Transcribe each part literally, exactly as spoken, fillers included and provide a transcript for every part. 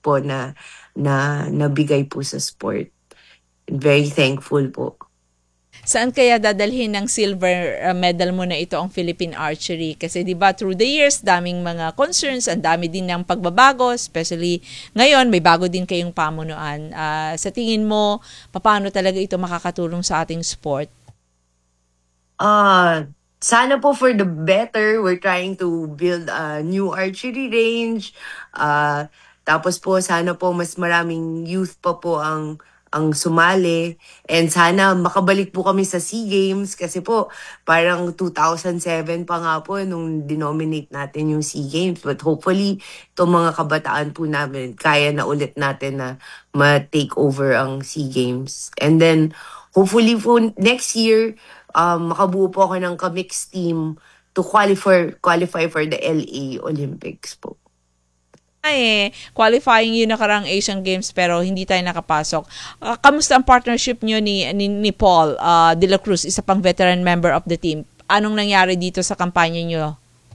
po na na nabigay po sa sport. Very thankful po. Saan kaya dadalhin ng silver uh, medal mo na ito ang Philippine Archery? Kasi 'di ba through the years, daming mga concerns, ang dami din ng pagbabago, especially ngayon may bago din kayong pamunuan. Uh, sa tingin mo, paano talaga ito makakatulong sa ating sport? Uh, sana po for the better. We're trying to build a new archery range. Uh, tapos po sana po mas maraming youth pa po ang ang sumali. And sana makabalik po kami sa SEA Games kasi po parang two thousand seven pa nga po nung denominate natin yung SEA Games. But hopefully, itong mga kabataan po namin, kaya na ulit natin na ma-take over ang SEA Games. And then, hopefully po next year, um, makabuo po ako ng ka-mix team to qualify, qualify for the L A Olympics po. Ay, qualifying yun nakarang Asian Games pero hindi tayo nakapasok. Uh, kamusta ang partnership nyo ni, ni, ni Paul uh, De La Cruz, isa pang veteran member of the team? Anong nangyari dito sa kampanya nyo?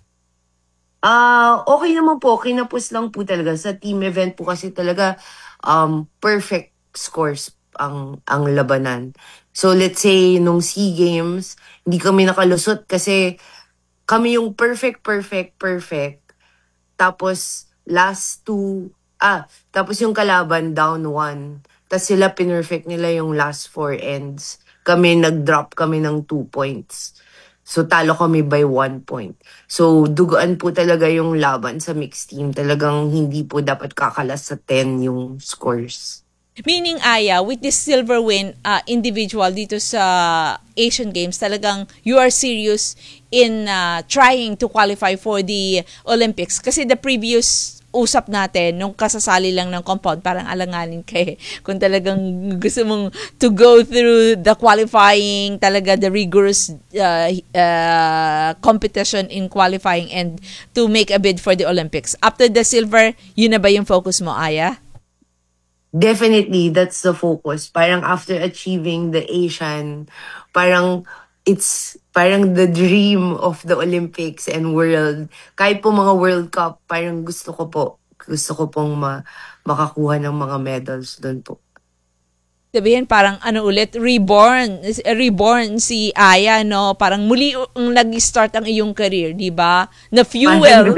Ah, uh, okay naman po. Kinapos lang po talaga. Sa team event po kasi talaga um, perfect scores ang ang labanan. So let's say nung SEA Games, hindi kami nakalusot kasi kami yung perfect, perfect, perfect. Tapos last two, ah, tapos yung kalaban down one. Tapos sila pinerfect nila yung last four ends. Kami nag-drop kami ng two points. So talo kami by one point. So dugaan po talaga yung laban sa mixed team. Talagang hindi po dapat kakalas sa ten yung scores. Meaning, Aya, with this silver win uh, individual dito sa Asian Games, talagang you are serious in uh, trying to qualify for the Olympics. Kasi the previous usap natin, nung kasasali lang ng compound, parang alanganin kay kung talagang gusto mong to go through the qualifying, talaga the rigorous uh, uh, competition in qualifying and to make a bid for the Olympics. After the silver, yun na ba yung focus mo, Aya? Definitely, that's the focus. Parang after achieving the Asian, parang it's parang the dream of the Olympics and world. Kahit po mga World Cup, parang gusto ko po, gusto ko pong ma, makakuha ng mga medals doon po. Sabihin parang ano ulit, reborn, reborn si Aya, no? Parang muli ang nag-start ang iyong career, di ba? Na fuel.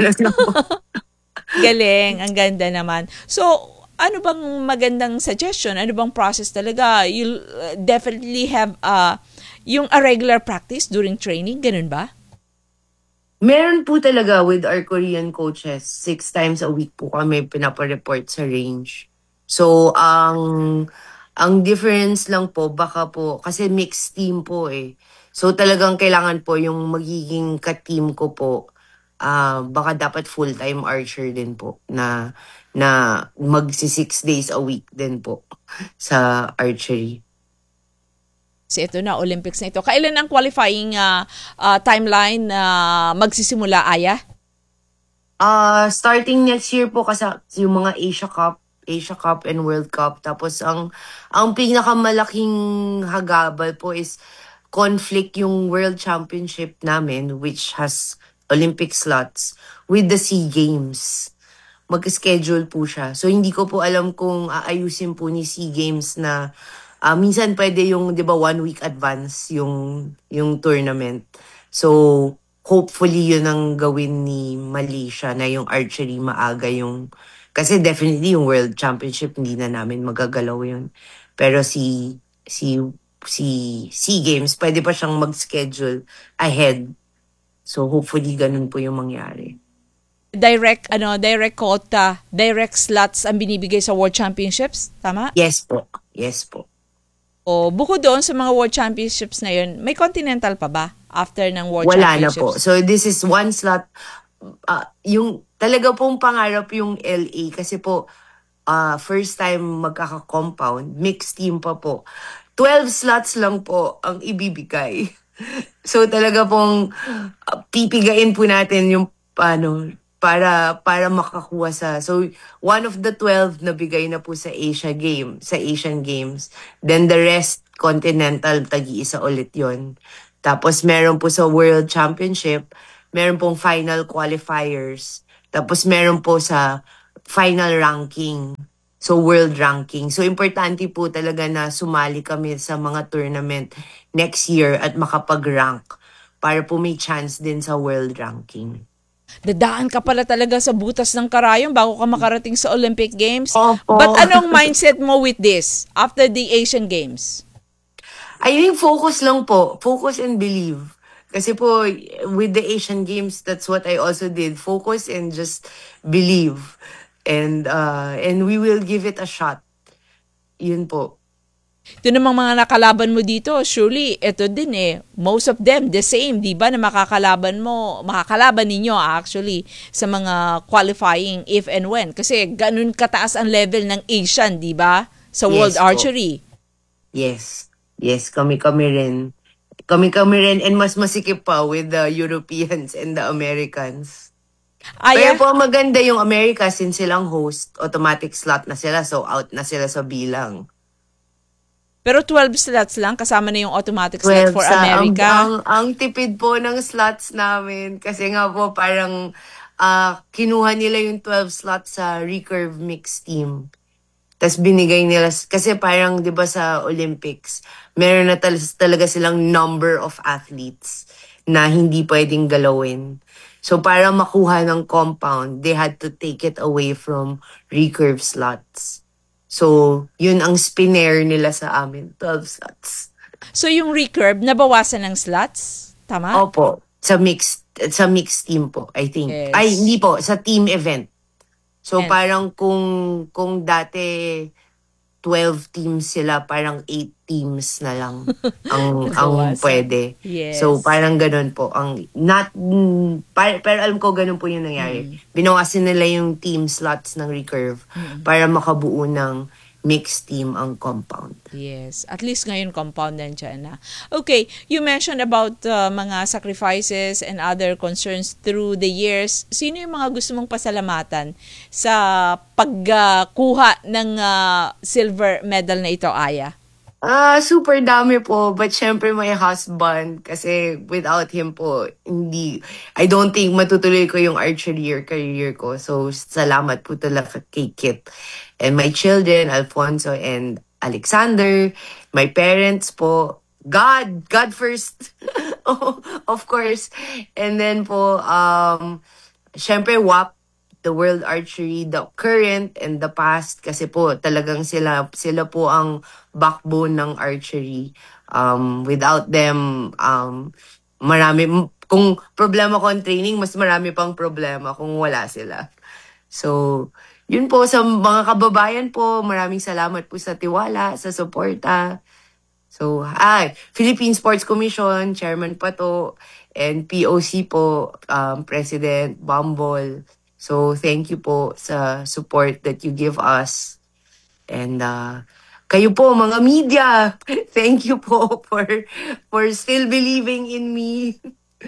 Galing, ang ganda naman. So, ano bang magandang suggestion? Ano bang process talaga? You'll definitely have uh, yung a regular practice during training, ganun ba? Meron po talaga with our Korean coaches. Six times a week po kami pinapareport sa range. So, ang ang difference lang po, baka po, kasi mixed team po eh. So, talagang kailangan po yung magiging ka-team ko po, uh, baka dapat full-time archer din po na na magsi six days a week din po sa archery. So ito na, Olympics na ito. Kailan ang qualifying uh, uh, timeline na uh, magsisimula, Aya? Uh, starting next year po kasi yung mga Asia Cup, Asia Cup and World Cup. Tapos ang ang pinakamalaking hagabal po is conflict yung World Championship namin which has Olympic slots with the SEA Games. Mag-schedule po siya. So, hindi ko po alam kung aayusin po ni SEA Games na uh, minsan pwede yung, di ba, one week advance yung, yung tournament. So, hopefully yun ang gawin ni Malaysia na yung archery maaga yung, kasi definitely yung World Championship hindi na namin magagalaw yun. Pero si, si, si SEA Games, pwede pa siyang mag-schedule ahead. So, hopefully ganun po yung mangyari. Direct ano direct quota, direct slots ang binibigay sa World Championships, tama? Yes po. Yes po. O bukod doon sa mga World Championships na yun, may continental pa ba after ng World Wala Championships? Wala na po. So this is one slot. Uh, yung talaga pong pangarap yung L A kasi po uh, first time magkaka-compound, mixed team pa po. twelve slots lang po ang ibibigay. So talaga pong uh, pipigain po natin yung ano para para makakuha sa, so one of the twelve na bigay na po sa Asia game sa Asian Games, then the rest continental, tagi-isa ulit yon. Tapos meron po sa World Championship, meron pong final qualifiers, tapos meron po sa final ranking. So, world ranking. So, importante po talaga na sumali kami sa mga tournament next year at makapag-rank para po may chance din sa world ranking. Dadaan ka pala talaga sa butas ng karayom bago ka makarating sa Olympic Games. Opo. But anong mindset mo with this after the Asian Games? I think focus lang po. Focus and believe. Kasi po, with the Asian Games, that's what I also did. Focus and just believe. And uh, and we will give it a shot. Yun po. Ito namang mga nakalaban mo dito, surely, ito din eh, most of them, the same, di ba, na makakalaban mo, makakalaban ninyo actually sa mga qualifying if and when. Kasi ganun kataas ang level ng Asian, di ba, sa World Yes po. Archery. Yes. Yes, kami-kami rin. Kami-kami rin. And mas masikip pa with the Europeans and the Americans. Aya, Pero po maganda yung America since silang host, automatic slot na sila. So out na sila sa bilang. pero twelve slots lang, kasama na yung automatic slot for sa, America. Ang, ang, ang tipid po ng slots namin. Kasi nga po parang ah, kinuha nila yung twelve slots sa recurve mix team. Tapos binigay nila, kasi parang di ba sa Olympics, meron na tal- talaga silang number of athletes na hindi pwedeng galawin. So para makuha ng compound, they had to take it away from recurve slots. So, yun ang spinner nila sa amin, twelve slots. So yung recurve, nabawasan ng slots? Tama? Opo, sa mixed sa mixed team po, I think. Yes. Ay, hindi po, sa team event. So And- parang kung kung dati twelve teams sila, parang eight teams na lang ang ang Nabawasan. pwede. Yes. So parang ganun po ang not mm, par, pero alam ko ganun po yung nangyari. Binawasan nila yung team slots ng recurve para makabuo ng mixed team ang compound. Yes. At least ngayon compound nandiyan na. Okay, you mentioned about uh, mga sacrifices and other concerns through the years. Sino yung mga gusto mong pasalamatan sa pagkuha ng uh, silver medal na ito, Aya? Ah, super dami po. But syempre my husband, kasi without him po, hindi, I don't think matutuloy ko yung archery or career ko. So, salamat po talaga kay Kit. And my children, Alfonso and Alexander, my parents po, God, God first. Oh, of course. And then po, um, syempre W A P, the World Archery, the current and the past, kasi po talagang sila sila po ang backbone ng archery. Um, without them, um, marami, kung problema ko ang training, mas marami pang problema kung wala sila. So, yun po sa mga kababayan po, maraming salamat po sa tiwala, sa suporta. So, ay, Philippine Sports Commission, Chairman Pato, and P O C po, um, President Bumble. So, thank you po sa support that you give us. And uh, kayo po, mga media, thank you po for for still believing in me.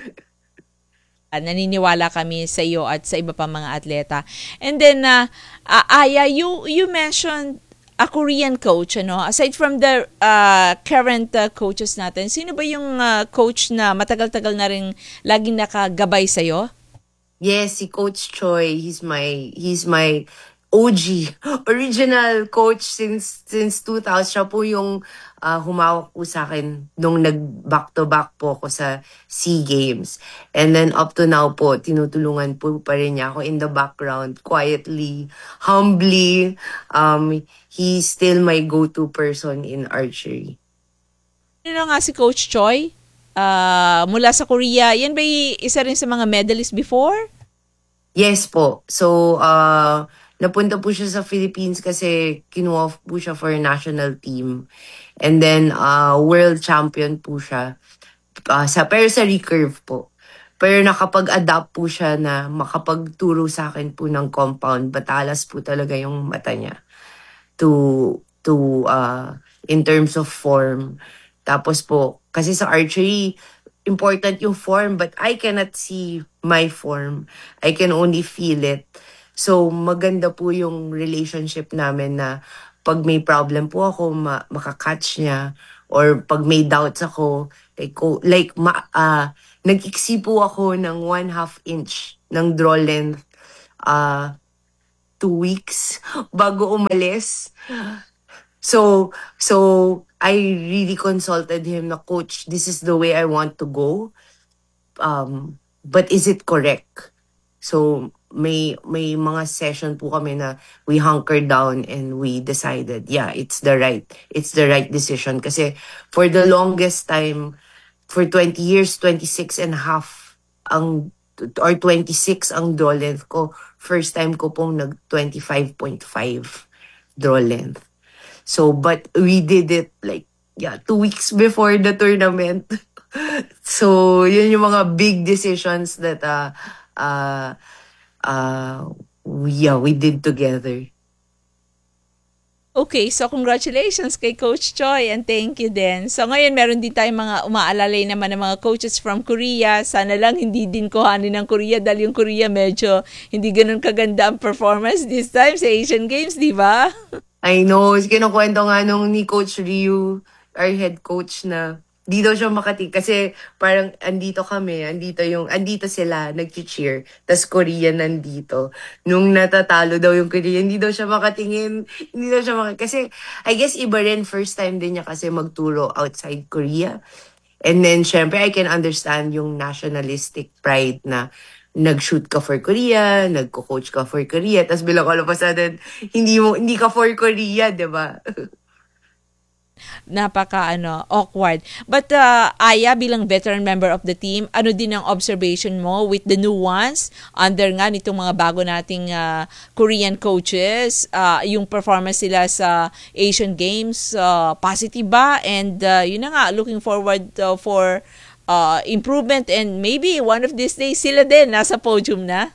Uh, naniniwala kami sa iyo at sa iba pa mga atleta. And then, uh, uh, Aya, you, you mentioned a Korean coach, ano? Aside from the uh, current uh, coaches natin, sino ba yung uh, coach na matagal-tagal na rin laging nakagabay sa'yo? Yes, si Coach Choi, he's my he's my O G, original coach since since two thousand. Siya po yung uh, humawak po sa akin nung nag back to back po ako sa SEA Games. And then up to now po, tinutulungan po pa rin niya ako in the background, quietly, humbly. Um, he's still my go-to person in archery. Ano nga si Coach Choi? Uh, mula sa Korea, yan ba isa rin sa mga medalist before? Yes po. So, uh, napunta po siya sa Philippines kasi kinuha po siya for national team. And then, uh, world champion po siya. Uh, sa, pero sa recurve po. Pero nakapag-adapt po siya na makapagturo sa akin po ng compound. Batalas po talaga yung mata niya. To, to, uh, in terms of form. Tapos po, kasi sa archery, important yung form, but I cannot see my form. I can only feel it. So, maganda po yung relationship namin na pag may problem po ako, ma- makakatch niya. Or pag may doubts ako, like, ko- like ma- uh, nag-iksi po ako ng one half inch ng draw length. Uh, two weeks bago umalis. So, so I really consulted him na, Coach, this is the way I want to go. Um, but is it correct? So, may may mga session po kami na we hunkered down and we decided, yeah, it's the right, it's the right decision. Kasi for the longest time, for twenty years, twenty-six and a half ang, or twenty-six ang draw length ko. First time ko pong nag twenty-five point five draw length. So, but we did it like, yeah, two weeks before the tournament. So, yun yung mga big decisions that, uh, uh, uh, we- yeah, we did together. Okay, so congratulations kay Coach Choi and thank you din. So ngayon meron din tayong mga umaalalay naman ng mga coaches from Korea. Sana lang hindi din kuhanin ng Korea dahil yung Korea medyo hindi ganun kaganda ang performance this time sa Asian Games, di ba? I know, kinukwento nga nung ni Coach Ryu, our head coach, na di daw siya makati kasi parang andito kami, andito yung, andito sila, nag-cheer, tas Korea nandito. Nung natatalo daw yung Korea, hindi daw siya makatingin, hindi daw siya makatingin. Kasi, I guess iba rin, first time din niya kasi magturo outside Korea. And then, syempre, I can understand yung nationalistic pride na nag-shoot ka for Korea, nagko-coach ka for Korea, tas bilang all of a sudden, hindi mo, hindi ka for Korea, di ba? Napaka ano, awkward. But uh, Aya, bilang veteran member of the team, ano din ang observation mo with the new ones under nga nitong mga bago nating uh, Korean coaches, uh, yung performance sila sa Asian Games, uh, positive ba? And uh, yun na nga, looking forward uh, for uh, improvement and maybe one of these days sila din nasa podium na?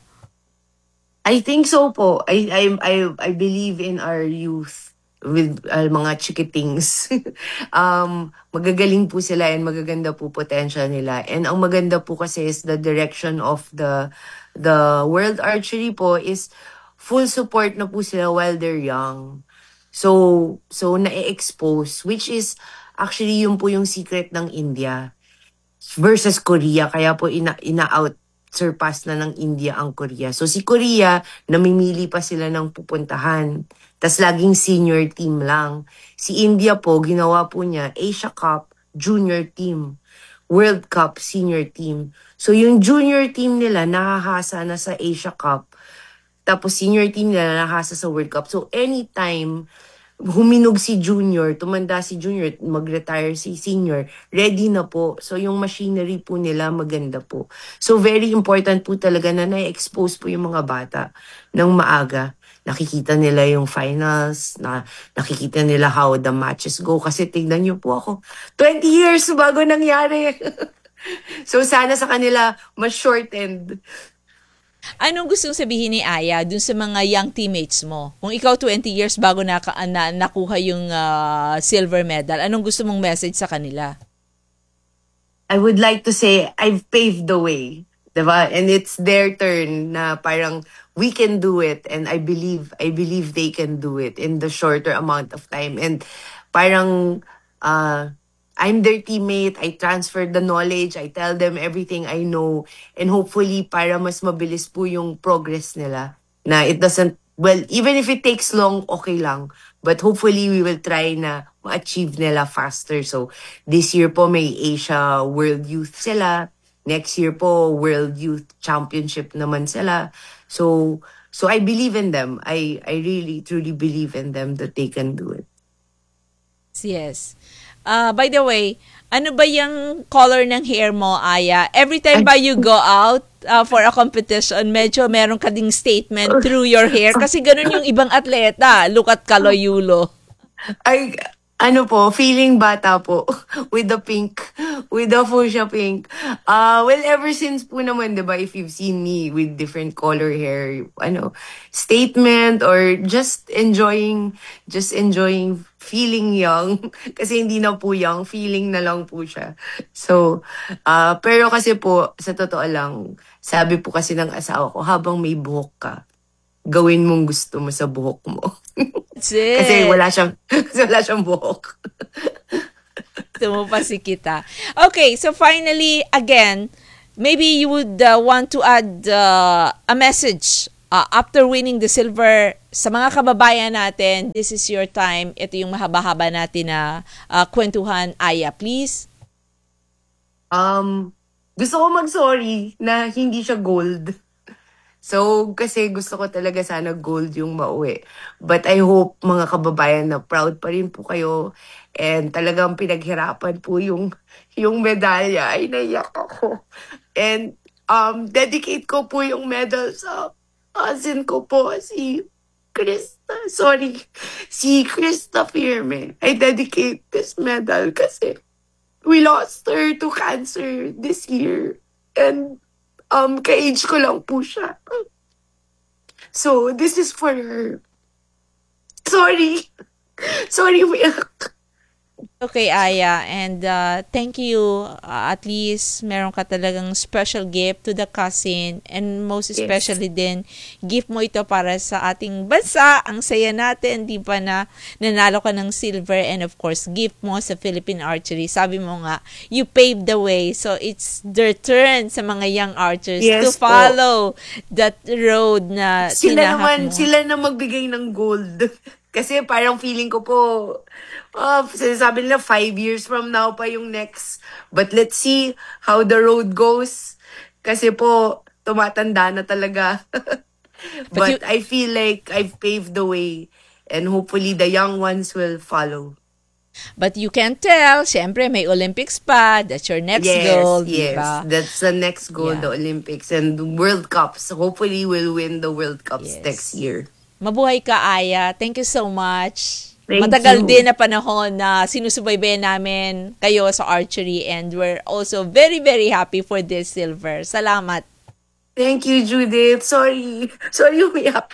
I think so po. I I I I believe in our youth with uh, mga chikitings. um magagaling po sila and magaganda po potential nila. And ang maganda po kasi is the direction of the the World Archery po is full support na po sila while they're young. So so na-expose, which is actually yun po yung secret ng India versus Korea. Kaya po ina, ina-out surpass na ng India ang Korea. So si Korea, namimili pa sila ng pupuntahan. Tas laging senior team lang. Si India po, ginawa po niya Asia Cup, junior team. World Cup, senior team. So yung junior team nila, nakahasa na sa Asia Cup. Tapos senior team nila, nakahasa sa World Cup. So anytime huminog si junior, tumanda si junior, mag-retire si senior, ready na po. So, yung machinery po nila maganda po. So, very important po talaga na na-expose po yung mga bata ng maaga. Nakikita nila yung finals, na nakikita nila how the matches go. Kasi tignan niyo po ako, twenty years bago nangyari. So, sana sa kanila, mas shortened. Anong gustong sabihin ni Aya dun sa mga young teammates mo? Kung ikaw twenty years bago na, na nakuha yung uh, silver medal, anong gusto mong message sa kanila? I would like to say, I've paved the way. Diba? And it's their turn na parang we can do it. And I believe, I believe they can do it in the shorter amount of time. And parang, uh, I'm their teammate, I transfer the knowledge, I tell them everything I know, and hopefully para mas mabilis po yung progress nila. Na it doesn't, well, even if it takes long, okay lang. But hopefully we will try na ma-achieve nila faster. So this year po may Asia World Youth sila. Next year po World Youth Championship naman sila. So so I believe in them. I I really truly believe in them that they can do it. Yes. Uh, by the way, ano ba yung color ng hair mo, Aya? Every time ba you go out uh, for a competition, medyo meron ka ding statement through your hair? Kasi ganun yung ibang atleta. Look at Kaloy Yulo. Ay, ano po, feeling bata po. With the pink. With the fuchsia pink. Uh, well, ever since po naman, diba, if you've seen me with different color hair, ano, statement or just enjoying, just enjoying feeling young. Kasi hindi na po young, feeling na lang po siya. So, uh, pero kasi po, sa totoo lang, sabi po kasi ng asawa ko, habang may buhok ka, gawin mong gusto mo sa buhok mo. That's it. Kasi wala siyang, kasi wala siyang buhok. Gusto mo pa si kita. Okay, so finally, again, maybe you would uh, want to add uh, a message uh, after winning the silver, sa mga kababayan natin, this is your time. Ito yung mahaba-haba natin na uh, kwentuhan. Aya, please. Um, gusto ko mag-sorry na hindi siya gold. So, kasi gusto ko talaga sana gold yung mauwi. But I hope, mga kababayan, na proud pa rin po kayo. And talagang pinaghirapan po yung, yung medalya. Ay, naiyak ako. And um, dedicate ko po yung medal sa cousin ko po, si Krista. Sorry, si Krista Firme. I dedicate this medal kasi we lost her to cancer this year. And um, ka-age ko lang po siya. So, this is for her. Sorry. Sorry, umiyak. Okay, Aya, and uh, thank you. Uh, at least meron ka talagang special gift to the cousin, and most Yes. especially din, gift mo ito para sa ating bansa. Ang saya natin, di ba, na nanalo ka ng silver, and of course, gift mo sa Philippine Archery. Sabi mo nga, you paved the way, so it's their turn sa mga young archers Yes to po. follow that road na Sila tinahak naman, mo. sila na magbigay ng gold. Kasi parang feeling ko po, uh, sinasabi nila five years from now pa yung next. But let's see how the road goes. Kasi po, tumatanda na talaga. But you- I feel like I've paved the way. And hopefully the young ones will follow. But you can tell, syempre may Olympics pa, that's your next yes, goal, yes. di ba? That's the next goal, Yeah. the Olympics and the World Cups. Hopefully we'll win the World Cups Yes. next year. Mabuhay ka, Aya. Thank you so much. Thank Matagal you. din na panahon na sinusubaybayan namin kayo sa archery, and we're also very, very happy for this silver. Salamat. Thank you, Judith. Sorry. Sorry, umiyak.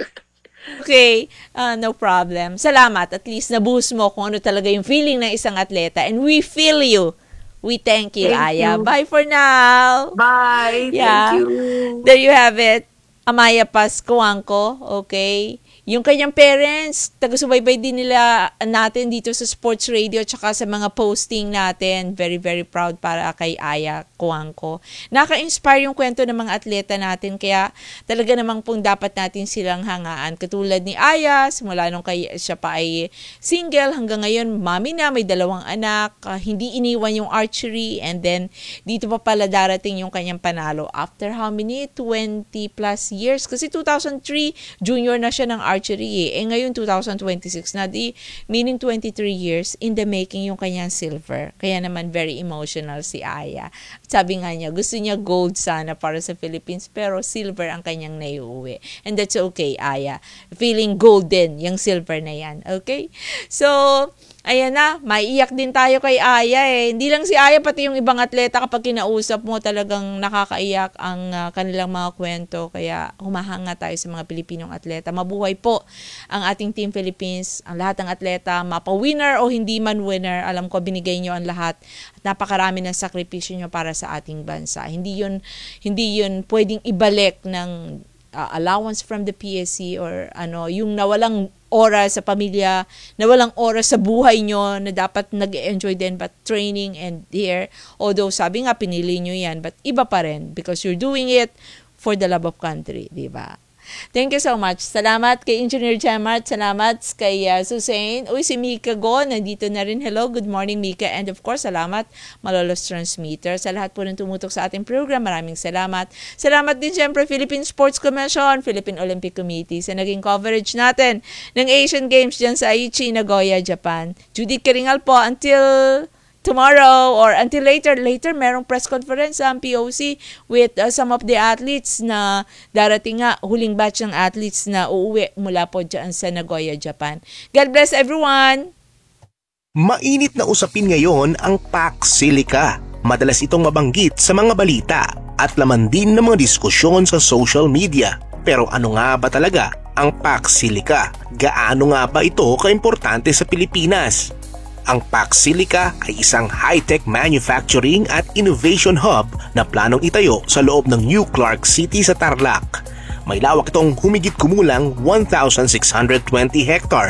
Okay, uh, no problem. Salamat. At least nabuhos mo kung ano talaga yung feeling ng isang atleta, and we feel you. We thank you, Thank Aya. you. Bye for now. Bye. Yeah. Thank you. There you have it. Amaya Pascuanco, okay? Yung kanyang parents, taga-subaybay din nila natin dito sa Sports Radio tsaka sa mga posting natin. Very, very proud para kay Aya Cuanco. Naka-inspire yung kwento ng mga atleta natin, kaya talaga namang pong dapat natin silang hangaan. Katulad ni Aya, simula nung kay, siya pa ay single, hanggang ngayon, mami na, may dalawang anak, uh, hindi iniwan yung archery, and then dito pa pala darating yung kanyang panalo. After how many? twenty plus years? Kasi two thousand three, junior na siya ng archery eh. Eh ngayon two thousand twenty-six na, di meaning twenty-three years in the making yung kanyang silver. Kaya naman very emotional si Aya. Sabi nga niya, gusto niya gold sana para sa Philippines, pero silver ang kanyang naiuwi. And that's okay, Aya. Feeling golden yung silver na yan. Okay? So, ayan na, maiiyak din tayo kay Aya eh. Hindi lang si Aya, pati yung ibang atleta, kapag kinausap mo, talagang nakakaiyak ang uh, kanilang mga kwento. Kaya humahanga tayo sa mga Pilipinong atleta. Mabuhay po ang ating Team Philippines, ang lahat ng atleta, mapa-winner o hindi man winner. Alam ko, binigay nyo ang lahat. At napakarami ng sakripisyo nyo para sa ating bansa. Hindi yun, hindi yun pwedeng ibalik ng uh, allowance from the P S C or ano, yung nawalang oras sa pamilya, nawalang oras sa buhay nyo na dapat nag-enjoy din but training and here. Although sabi nga pinili nyo yan, but iba pa rin because you're doing it for the love of country, di ba? Thank you so much. Salamat kay Engineer Jamat. Salamat kay uh, Susain. Uy, si Mika Go, nandito na rin. Hello, good morning Mika. And of course, salamat Malolos Transmitter. Sa lahat po ng tumutok sa ating program, maraming salamat. Salamat din siyempre Philippine Sports Commission, Philippine Olympic Committee sa naging coverage natin ng Asian Games dyan sa Aichi, Nagoya, Japan. Judith Karingal po, until tomorrow or until later, later merong press conference sa P O C with uh, some of the athletes na darating nga, huling batch ng athletes na uuwi mula po dyan sa Nagoya, Japan. God bless everyone! Mainit na usapin ngayon ang Pax Silica. Madalas itong mabanggit sa mga balita at laman din ng mga diskusyon sa social media. Pero ano nga ba talaga ang Pax Silica? Gaano nga ba ito kaimportante sa Pilipinas? Ang Pax Silica ay isang high-tech manufacturing at innovation hub na planong itayo sa loob ng New Clark City sa Tarlac. May lawak itong humigit kumulang one thousand six hundred twenty hectares.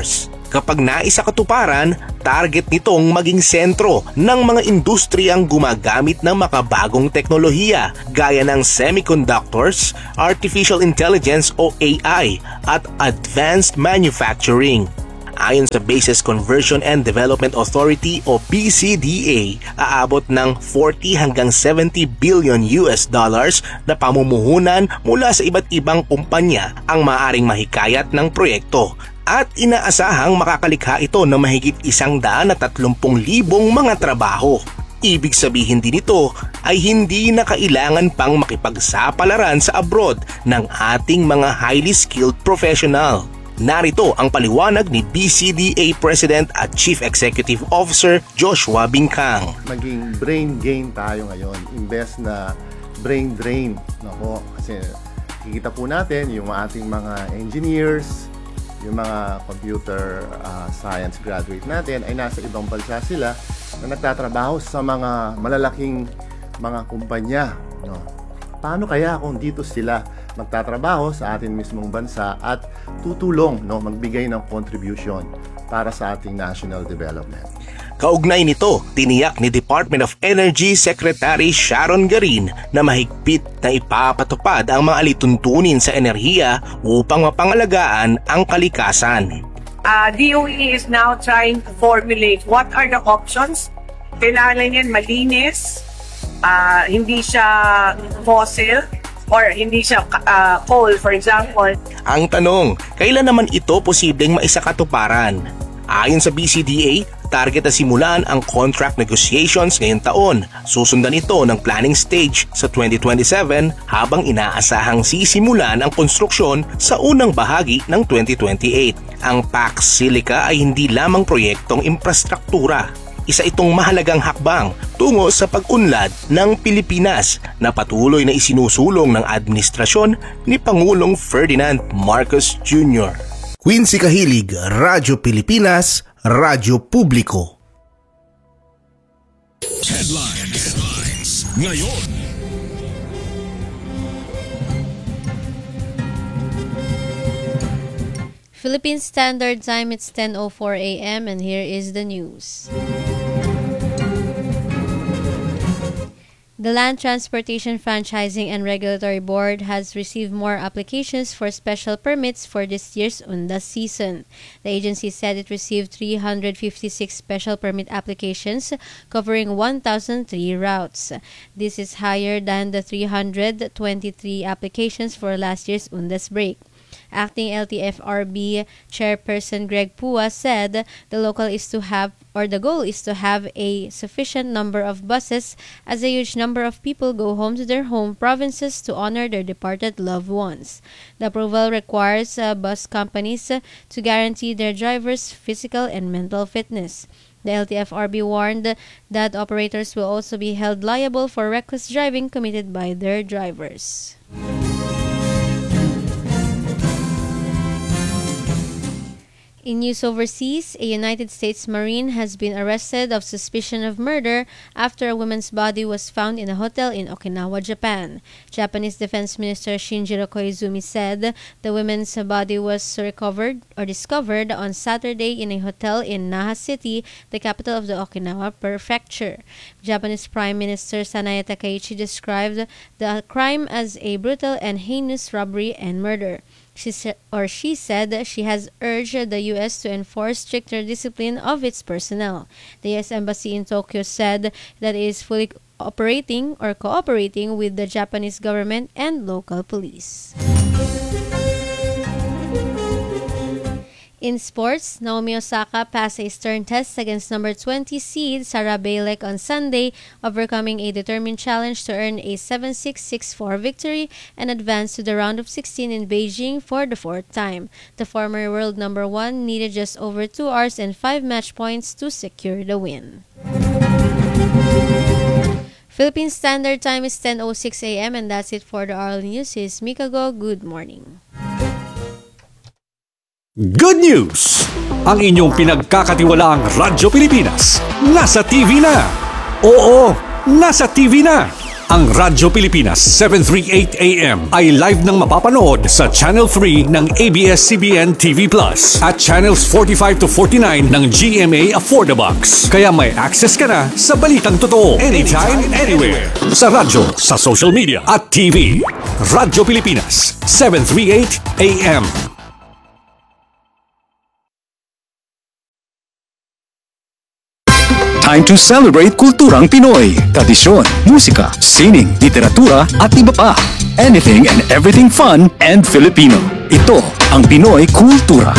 Kapag naisa katuparan, target nitong maging sentro ng mga industriyang gumagamit ng makabagong teknolohiya gaya ng semiconductors, artificial intelligence o A I at advanced manufacturing. Ayon sa Bases Conversion and Development Authority o B C D A, aabot ng forty hanggang seventy billion U S dollars na pamumuhunan mula sa iba't ibang kumpanya ang maaaring mahikayat ng proyekto. At inaasahang makakalikha ito ng mahigit isang daan at tatlumpung libong mga trabaho. Ibig sabihin din ito ay hindi na kailangan pang makipagsapalaran sa abroad ng ating mga highly skilled professional. Narito ang paliwanag ni B C D A President at Chief Executive Officer Joshua Bincang. Maging brain gain tayo ngayon, imbes na brain drain. Nako, kasi kikita po natin yung ating mga engineers, yung mga computer uh, science graduate natin ay nasa ibang bansa sila na nagtatrabaho sa mga malalaking mga kumpanya. No? Paano kaya kung dito sila magtatrabaho sa ating mismong bansa at tutulong, no, magbigay ng contribution para sa ating national development? Kaugnay nito, tiniyak ni Department of Energy Secretary Sharon Garin na mahigpit na ipapatupad ang mga alituntunin sa enerhiya upang mapangalagaan ang kalikasan. Uh, D O E is now trying to formulate what are the options. Kailangan yan malinis, uh, hindi siya fossil, or hindi siya uh, coal, for example. Ang tanong, kailan naman ito posibleng maisakatuparan? Ayon sa B C D A, target na simulan ang contract negotiations ngayong taon. Susundan ito ng planning stage sa twenty twenty-seven habang inaasahang sisimulan ang konstruksyon sa unang bahagi ng twenty twenty-eight. Ang Pax Silica ay hindi lamang proyektong infrastruktura. Isa itong mahalagang hakbang tungo sa pag-unlad ng Pilipinas na patuloy na isinusulong ng administrasyon ni Pangulong Ferdinand Marcos Junior Quincy Kahilig, Radyo Pilipinas, Radyo Publiko. Headlines. Headlines. Ngayon. Philippine Standard Time, it's ten oh four a m and here is the news. The Land Transportation Franchising and Regulatory Board has received more applications for special permits for this year's Undas season. The agency said it received three hundred fifty-six special permit applications covering one thousand three routes. This is higher than the three hundred twenty-three applications for last year's Undas break. Acting L T F R B Chairperson Greg Pua said the local is to have or the goal is to have a sufficient number of buses as a huge number of people go home to their home provinces to honor their departed loved ones. The approval requires uh, bus companies uh, to guarantee their drivers' physical and mental fitness. The L T F R B warned that operators will also be held liable for reckless driving committed by their drivers. In news overseas, a United States Marine has been arrested of suspicion of murder after a woman's body was found in a hotel in Okinawa, Japan. Japanese Defense Minister Shinjiro Koizumi said the woman's body was recovered or discovered on Saturday in a hotel in Naha City, the capital of the Okinawa Prefecture. Japanese Prime Minister Sanae Takaichi described the crime as a brutal and heinous robbery and murder. She said, or she said she has urged the U S to enforce stricter discipline of its personnel. The U S Embassy in Tokyo said that it is fully operating or cooperating with the Japanese government and local police. In sports, Naomi Osaka passed a stern test against number twenty seed Sarah Bailek on Sunday, overcoming a determined challenge to earn a seven six, six four victory and advance to the round of sixteen in Beijing for the fourth time. The former world number one needed just over two hours and five match points to secure the win. Philippine Standard Time is ten oh six a m and that's it for the Oral News. Is Mikago. Good morning. Good news! Ang inyong pinagkakatiwalaang Radyo Pilipinas nasa T V na. Oo, nasa T V na. Ang Radyo Pilipinas seven thirty-eight A M ay live nang mapapanood sa Channel three ng A B S C B N T V Plus at Channels forty-five to forty-nine ng G M A Affordabox. Kaya may access ka na sa balitang totoo anytime, anywhere. Sa radyo, sa social media at T V. Radyo Pilipinas seven thirty-eight A M. Time to celebrate kulturang Pinoy, tradisyon, musika, sining, literatura at iba pa. Anything and everything fun and Filipino. Ito ang Pinoy Kultura.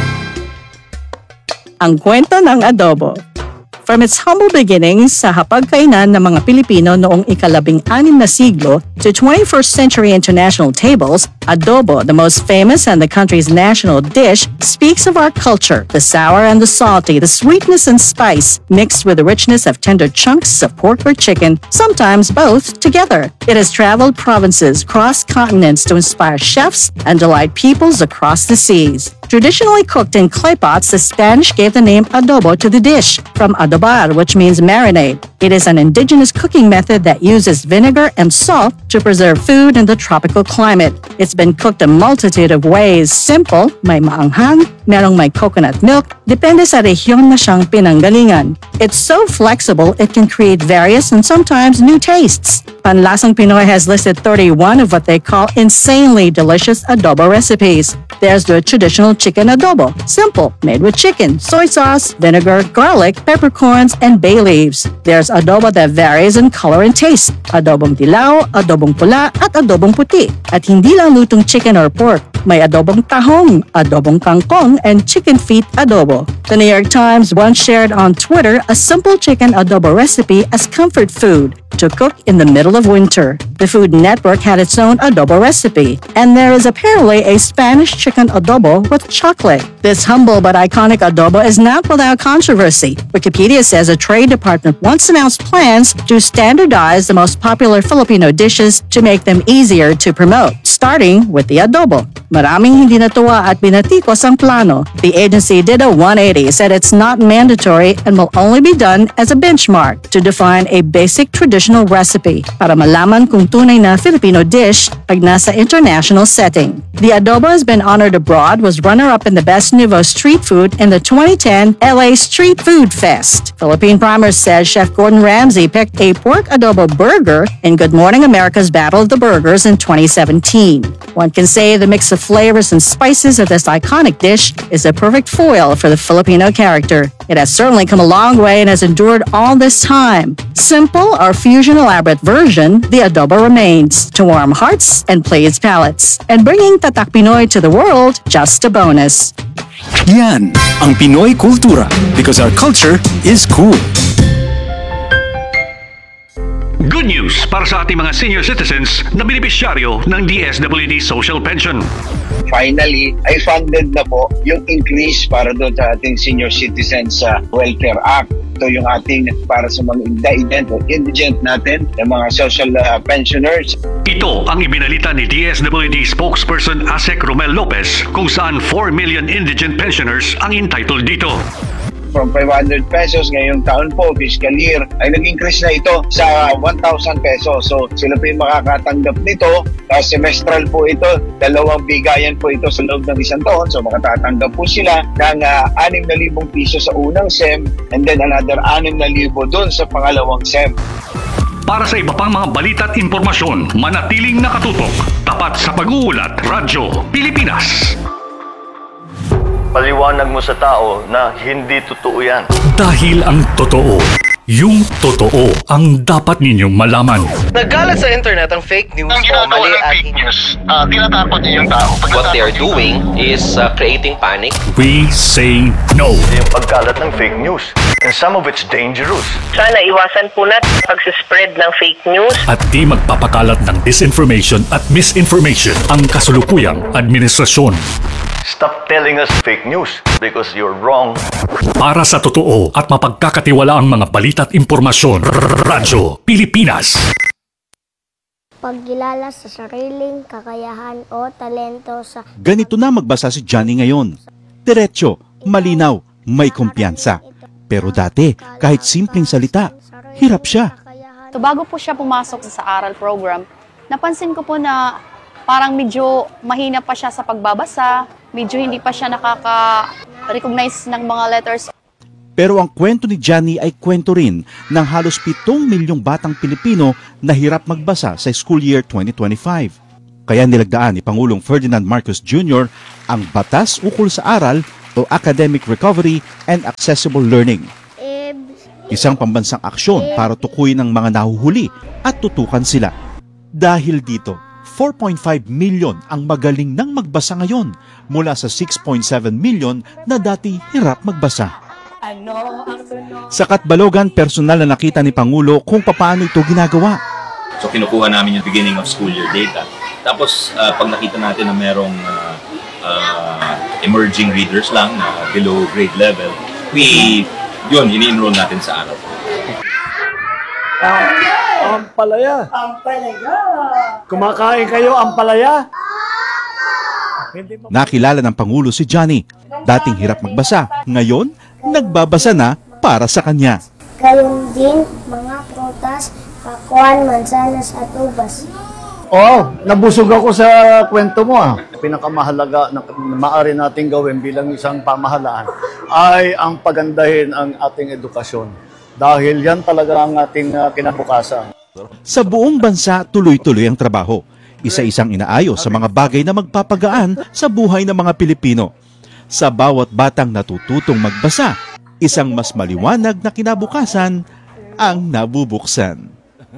Ang kwento ng adobo. From its humble beginnings sa hapagkainan ng mga Pilipino noong ikalabing-anim na siglo to twenty-first century international tables, adobo, the most famous and the country's national dish, speaks of our culture, the sour and the salty, the sweetness and spice, mixed with the richness of tender chunks of pork or chicken, sometimes both together. It has traveled provinces, crossed continents to inspire chefs and delight peoples across the seas. Traditionally cooked in clay pots, the Spanish gave the name adobo to the dish, from adobar, which means marinade. It is an indigenous cooking method that uses vinegar and salt to preserve food in the tropical climate. It's been cooked a multitude of ways. Simple, may maanghang, merong may coconut milk, depende sa rehiyon na siyang pinanggalingan. It's so flexible, it can create various and sometimes new tastes. Panlasang Pinoy has listed thirty-one of what they call insanely delicious adobo recipes. There's the traditional chicken adobo, simple, made with chicken, soy sauce, vinegar, garlic, peppercorns, and bay leaves. There's adobo that varies in color and taste, adobong dilaw, adobong pula, at adobong puti. At hindi lang lutong chicken or pork, may adobong tahong, adobong kangkong, and chicken feet adobo. The New York Times once shared on Twitter a simple chicken adobo recipe as comfort food to cook in the middle of winter. The Food Network had its own adobo recipe, and there is apparently a Spanish chicken adobo with chocolate. This humble but iconic adobo is not without controversy. Wikipedia says a trade department once announced plans to standardize the most popular Filipino dishes to make them easier to promote, starting with the adobo. Maraming hindi natuwa at binatikos ang plano. The agency did a one eighty, said it's not mandatory and will only be done as a benchmark to define a basic traditional recipe para malaman kung tunay na Filipino dish pag nasa international setting. The adobo has been honored abroad, was runner-up in the Best Nouveau Street Food in the twenty ten L A Street Food Fest. Philippine Primer says Chef Gordon Ramsay picked a pork adobo burger in Good Morning America's Battle of the Burgers in twenty seventeen. One can say the mix of flavors and spices of this iconic dish is a perfect foil for the Filipino character. It has certainly come a long way and has endured all this time. Simple or fusion elaborate version, the adobo remains to warm hearts and please palates. And bringing Tatak Pinoy to the world, just a bonus. Yan ang Pinoy Kultura, because our culture is cool. Good news para sa ating mga senior citizens na benepisyaryo ng D S W D Social Pension. Finally, ay funded na po yung increase para doon sa ating Senior Citizens uh, Welfare Act. Ito yung ating para sa mga indigent o indigent natin, yung mga social uh, pensioners. Ito ang ibinalita ni D S W D spokesperson Asek Romel Lopez kung saan four million indigent pensioners ang entitled dito. From five hundred pesos ngayong taon po, fiscal year, ay nag-increase na ito sa one thousand pesos. So sila po yung makakatanggap nito. Uh, semestral po ito, dalawang bigayan po ito sa loob ng isang taon. So makatatanggap po sila ng uh, six thousand piso sa unang S E M and then another six thousand doon sa pangalawang S E M. Para sa iba pang mga balita at impormasyon, manatiling nakatutok. Tapat sa pag-uulat, Radyo Pilipinas. Paliwanag mo sa tao na hindi totoo yan. Dahil ang totoo, yung totoo ang dapat ninyong malaman. Nagkalat sa internet ang fake news o mali at fake news. Uh, tinatakot niyo yung tao. What they are doing is uh, creating panic. We say no. Yung pagkalat ng fake news. And some of it's dangerous. Sana iwasan po natin pag-spread ng fake news. At di magpapakalat ng disinformation at misinformation ang kasulukuyang administrasyon. Stop telling us fake news because you're wrong. Para sa totoo at mapagkakatiwalaang mga balita at impormasyon, Radyo Pilipinas. Pagkilala sa sariling kakayahan o talento sa... Ganito na magbasa si Johnny ngayon. Diretso, malinaw, may kumpiyansa. Pero dati, kahit simpleng salita, hirap siya. dito, bago po siya pumasok sa aral program, napansin ko po na parang medyo mahina pa siya sa pagbabasa, medyo hindi pa siya nakaka-recognize ng mga letters. Pero ang kwento ni Johnny ay kwento rin ng halos pitong milyong batang Pilipino na hirap magbasa sa school year twenty twenty-five. Kaya nilagdaan ni Pangulong Ferdinand Marcos Junior ang Batas Ukol sa Aral o Academic Recovery and Accessible Learning. Isang pambansang aksyon para tukuyin ang mga nahuhuli at tutukan sila. Dahil dito, four point five million ang magaling nang magbasa ngayon mula sa six point seven million na dati hirap magbasa. Sa Katbalogan, personal na nakita ni Pangulo kung paano ito ginagawa. So kinukuha namin yung beginning of school year data. Tapos uh, pag nakita natin na merong uh, uh, emerging readers lang na below grade level, we, yun, ini-enroll natin sa araw. Ampalaya. Ampalaya. Kumakain kayo, ampalaya? Nakilala ng Pangulo si Johnny. Dating hirap magbasa, ngayon nagbabasa na para sa kanya. Gayon din mga prutas, pakuan, mansanas at ubas. Oh, nabusog ako sa kwento mo ah. Pinakamahalaga na maaari nating gawin bilang isang pamahalaan ay ang pagandahin ang ating edukasyon. Dahil yan talaga ang ating uh, kinabukasan. Sa buong bansa, tuloy-tuloy ang trabaho. Isa-isang inaayos sa mga bagay na magpapagaan sa buhay ng mga Pilipino. Sa bawat batang natututong magbasa, isang mas maliwanag na kinabukasan ang nabubuksan.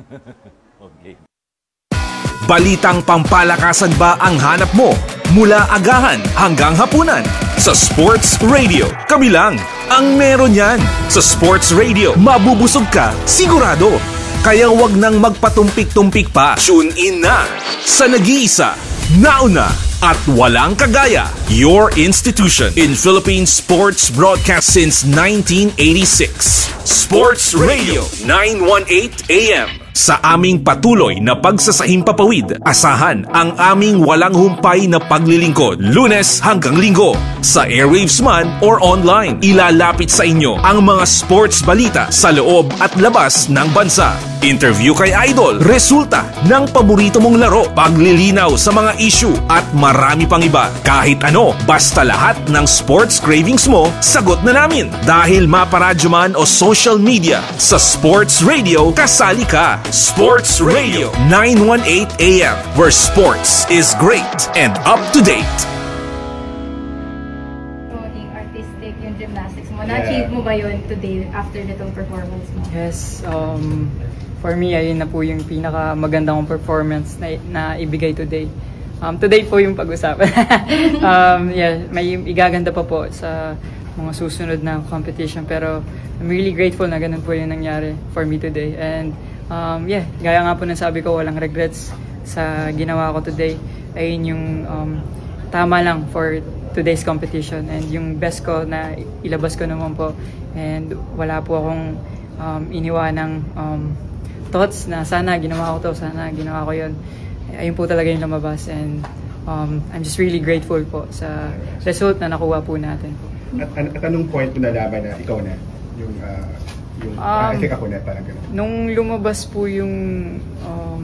Balitang pampalakasan ba ang hanap mo? Mula agahan hanggang hapunan sa Sports Radio. Kami lang ang meron yan. Sa Sports Radio, mabubusog ka sigurado. Kaya wag nang magpatumpik-tumpik pa. Tune in na sa nag-iisa, nauna at walang kagaya, your institution in Philippine sports broadcast since nineteen eighty-six. Sports Radio nine eighteen A M. Sa aming patuloy na pagsasahimpapawid, asahan ang aming walang humpay na paglilingkod, Lunes hanggang Linggo, sa airwaves man or online. Ilalapit sa inyo ang mga sports balita sa loob at labas ng bansa. Interview kay Idol, resulta ng paborito mong laro, paglilinaw sa mga issue at marami pang iba. Kahit ano, basta lahat ng sports cravings mo, sagot na namin. Dahil maparadyo man o social media, sa Sports Radio, kasali ka. Sports Radio nine eighteen A M, where sports is great and up to date. Yung artistic, yung gymnastics mo, na-achieve mo ba yun today after nitong performance mo? Yes, um, for me, ayun na po yung pinaka-maganda kong performance na, na ibigay today. Um, today po yung pag-usapan. um, yeah, may igaganda pa po sa mga susunod na competition, pero I'm really grateful na ganun po yung nangyari for me today. And Um, yeah, gaya nga po ng sabi ko, walang regrets sa ginawa ko today. Ayun yung um, tama lang for today's competition and yung best ko na ilabas ko naman po. And wala po akong um, iniwanang um, thoughts na sana ginawa ko to, sana ginawa ko yun. Ayun po talaga yung lumabas and um, I'm just really grateful po sa result na nakuha po natin po. At, at, at anong point mo nalaman na ikaw na yung uh, Yung, um, uh, I think ako na, parang gano'n. Nung lumabas po yung um,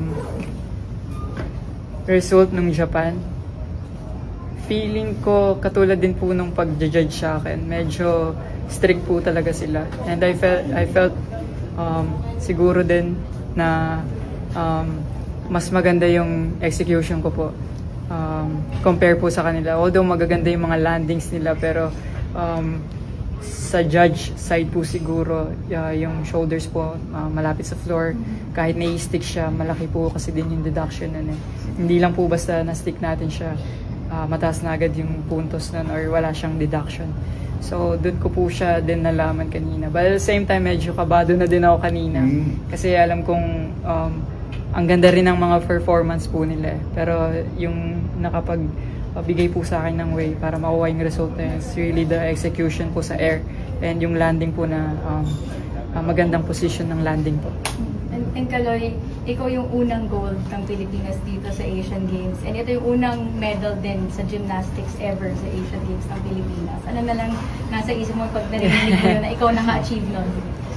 result ng Japan, feeling ko katulad din po nung pag-judge sa akin. Medyo strict po talaga sila. And I felt, I felt um, siguro din na um, mas maganda yung execution ko po um, compare po sa kanila. Although magaganda yung mga landings nila, pero um, sa judge side po siguro, uh, yung shoulders po uh, malapit sa floor. Kahit na-stick siya, malaki po kasi din yung deduction nun eh. Hindi lang po basta na-stick natin siya, uh, mataas na agad yung puntos nun or wala siyang deduction. So, doon ko po siya din nalaman kanina. But at the same time, medyo kabado na din ako kanina. Mm. Kasi alam kong um, ang ganda rin ng mga performance po nila. Pero yung nakapag Uh, bigay po sa akin ng way para makuha yung result na yun. It's really the execution po sa air and yung landing po na um, uh, magandang position ng landing po. And, and Kaloy, ikaw yung unang gold ng Pilipinas dito sa Asian Games and ito yung unang medal din sa gymnastics ever sa Asian Games ng Pilipinas. Ano na lang nasa isip mo pag narinig mo yun na ikaw naka-achieve nun?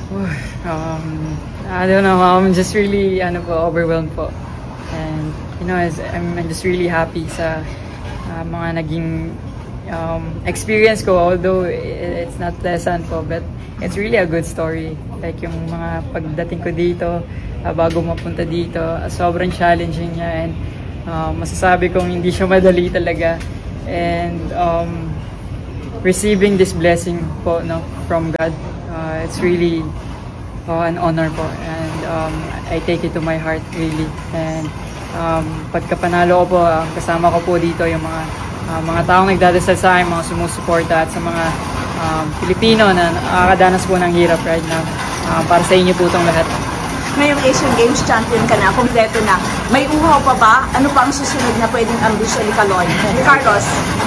Um, I don't know, I'm just really ano po, overwhelmed po. And you know, as, I'm, I'm just really happy sa uh, mga naging um, experience ko, although it, it's not pleasant po, but it's really a good story. Like yung mga pagdating ko dito, uh, bago mapunta dito, uh, sobrang challenging niya, and uh, masasabi kong hindi siya madali talaga. And um, receiving this blessing po, no, from God, uh, it's really uh, an honor po, and um, I take it to my heart really. And um, pagkapanalo ko po, uh, kasama ko po dito yung mga uh, mga taong nagdadasal sa akin, mga sumusuporta, at sa mga um, Pilipino na nakakadanas po ng hirap right now. Uh, para sa inyo po itong lahat. Ngayong Asian Games champion ka na, kompleto na. May uhaw pa ba? Ano pa ang susunod na pwedeng ambisyon ni Kaloy? Carlos?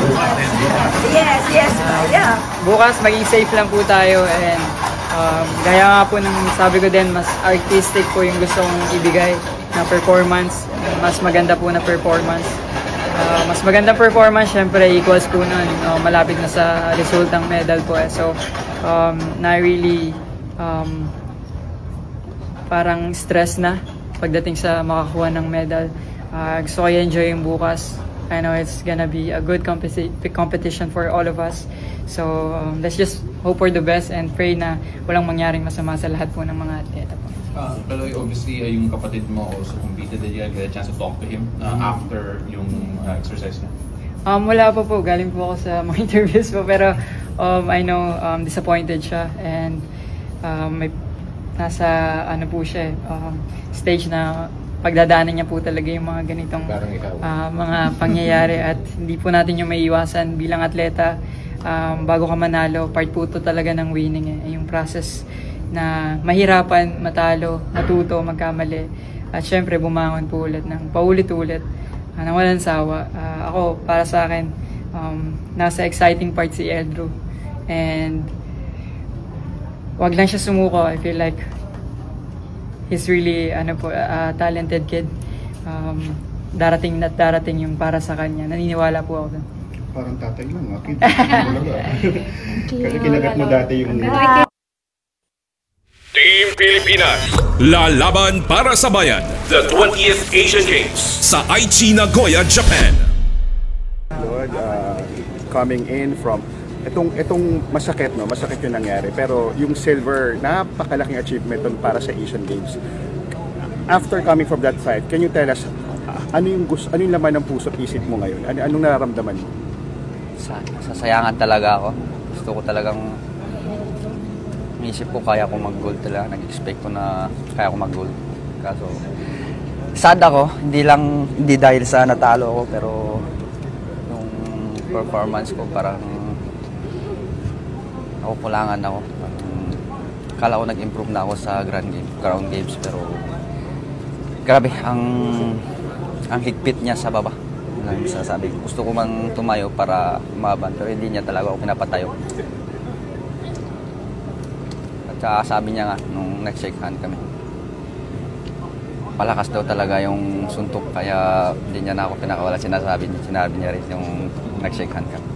Yes, yes, yeah. Bukas maging safe lang po tayo, and um, gaya nga po ng sabi ko din, mas artistic po yung gusto kong ibigay na performance. Mas maganda po na performance. Uh, mas maganda performance, syempre equals po nun. Uh, malapit na sa resultang medal po. Eh. So, um, na really um, parang stress na pagdating sa makakuha ng medal. Uh, gusto ko i-enjoy yung bukas. I know it's gonna be a good competi- competition for all of us. So um, let's just hope for the best and pray na walang mangyaring masama sa lahat po ng mga atleta po. Uh, pero obviously, uh, yung kapatid mo also competed. Did you get a chance to talk to him uh, mm-hmm. after yung uh, exercise niya? Um, wala pa po. Galing po ako sa mga interviews po. Pero um, I know um, disappointed siya, and um, may nasa ano po siya, um, stage na pagdadaanan niya po talaga yung mga ganitong uh, mga pangyayari, at hindi po natin yung maiiwasan bilang atleta. Um, bago ka manalo, part po to talaga ng winning eh. Yung process na mahirapan, matalo, matuto, magkamali, at syempre bumangon po ulit ng paulit-ulit, uh, nang walang sawa. Uh, ako, para sa akin, um, nasa exciting part si Eldrew, and wag lang siya sumuko. I feel like he's really ano po, a uh, talented kid. Um, darating na darating yung para sa kanya. Naniniwala po ako doon. Parang tatay lang, ah. Kid. Kasi kinagat mo dati yung... Team Pilipinas, lalaban para sa bayan. The twentieth Asian Games sa Aichi, Nagoya, Japan. Lord, uh, coming in from Itong, itong masakit, no? Masakit yung nangyari. Pero yung silver, napakalaking achievement dun para sa Asian Games. After coming from that fight, can you tell us, uh, ano yung gusto, ano yung laman ng puso at isip mo ngayon? Ano, anong nararamdaman mo? Sa, sasayangan talaga ako. Gusto ko talagang, isip ko kaya ko mag-gold talaga. Nag-expect ko na kaya ko mag-gold. Kaso, sad ako. Hindi lang, hindi dahil sa natalo ako, pero yung performance ko parang ako kulangan ako. Um, kala ko nag-improve na ako sa grand game, ground games, pero grabe, ang ang higpit niya sa baba. Ano yung sasabi ko. Gusto ko mang tumayo para umaban, pero hindi niya talaga ako pinapatayo. At saka sabi niya nga, nung nag-shake hand kami, palakas daw talaga yung suntok, kaya hindi niya na ako pinakawala. Sinasabi niya, sinabi niya rin yung nag-shake hand kami.